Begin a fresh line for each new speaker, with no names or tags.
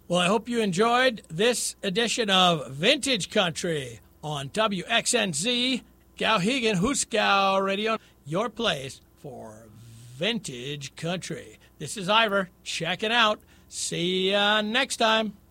Well, I hope you enjoyed this edition of Vintage Country on WXNZ, Gauhegan Hooskow Radio, your place for vintage country. This is Ivor checking out. See ya next time.